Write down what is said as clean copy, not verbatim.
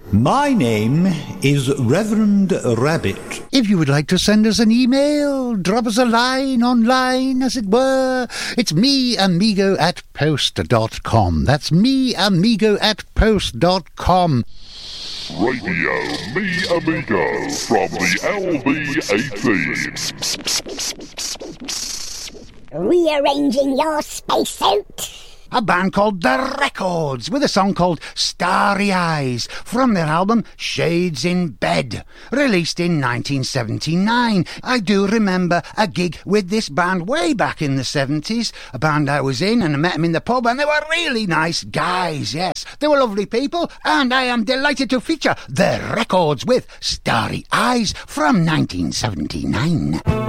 My name is Reverend Rabbit. If you would like to send us an email, drop us a line online, as it were, it's meamigo@post.com. That's meamigo@post.com. Radio Me Amigo from the LV-18. Rearranging your spacesuit. A band called The Records, with a song called Starry Eyes, from their album Shades in Bed, released in 1979. I do remember a gig with this band way back in the 70s, a band I was in, and I met them in the pub, and they were really nice guys, yes. They were lovely people, and I am delighted to feature The Records with Starry Eyes from 1979.